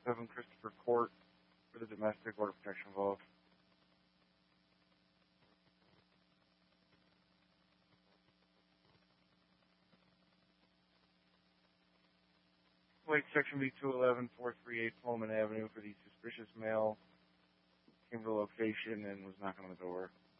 7 Christopher Court for the domestic order protection involved. Wait, Section B211, 438 Pullman Avenue for the suspicious male. Came to the location and was knocking on the door.